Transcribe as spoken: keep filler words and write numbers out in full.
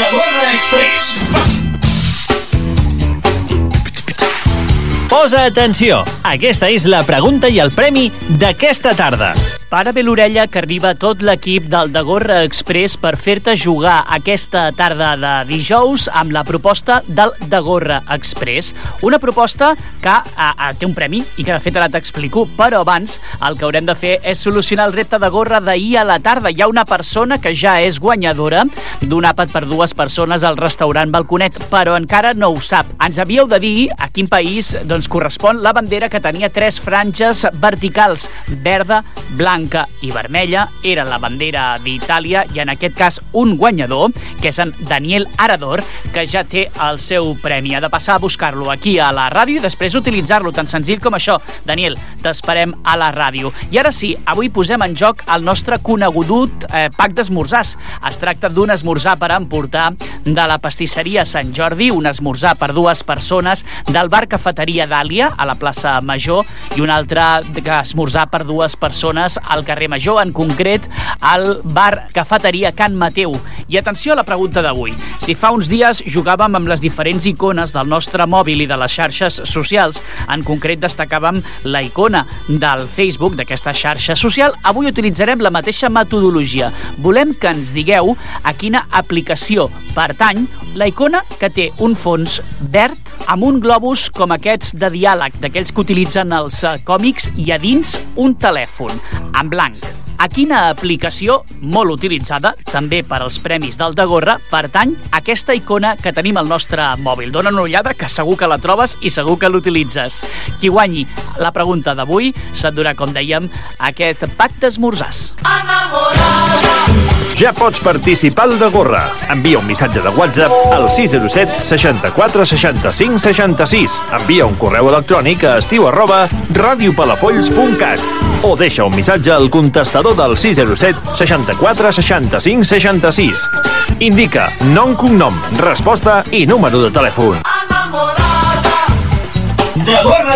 Gorra Express. Posa atenció, aquesta és la pregunta i el premi d'aquesta tarda. Para bé l'orella que arriba tot l'equip del De Gorra Express per fer-te jugar aquesta tarda de dijous amb la proposta del De Gorra Express. Una proposta que a, a, té un premi i que de fet ara t'explico, però abans el que haurem de fer és solucionar el repte de gorra d'ahir a la tarda. Hi ha una persona que ja és guanyadora d'un àpat per dues persones al restaurant Balconet, però encara no ho sap. Ens havíeu de dir a quin país doncs, correspon la bandera que tenia tres franges verticals, verda, blanca i vermella. Era la bandera d'Itàlia i en aquest cas un guanyador, que és en Daniel Arador, que ja té el seu premi. Ha de passar a buscar-lo aquí a la ràdio i després utilitzar-lo, tan senzill com això. Daniel, t'esperem a la ràdio. I ara sí, avui posem en joc el nostre conegut eh, pack d'esmorzars. Es tracta d'un esmorzar per emportar de la pastisseria Sant Jordi, un esmorzar per dues persones del bar Cafeteria Dàlia a la plaça Major i un altre esmorzar per dues persones al carrer Major, en concret al bar Cafeteria Can Mateu. I atenció a la pregunta d'avui. Si fa uns dies jugàvem amb les diferents icones del nostre mòbil i de les xarxes socials, en concret destacàvem la icona del Facebook, d'aquesta xarxa social, avui utilitzarem la mateixa metodologia. Volem que ens digueu a quina aplicació pertany la icona que té un fons verd amb un globus com aquests de diàleg, d'aquells que utilitzen els còmics, i a dins un telèfon en blanc. A quina aplicació, molt utilitzada, també per als premis del De Gorra, pertany aquesta icona que tenim al nostre mòbil? Dóna una ullada, que segur que la trobes i segur que l'utilitzes. Qui guanyi la pregunta d'avui s'endurà, com dèiem, aquest pack d'esmorzars. Ja pots participar al De Gorra. Envia un missatge de WhatsApp al sis zero set seixanta-quatre seixanta-cinc seixanta-sis. Envia un correu electrònic a estiu arroba radiopalafolls punt cat o deixa un missatge al contestador del sis zero set seixanta-quatre seixanta-cinc seixanta-sis. Indica nom, cognom, resposta i número de telèfon. De Gorra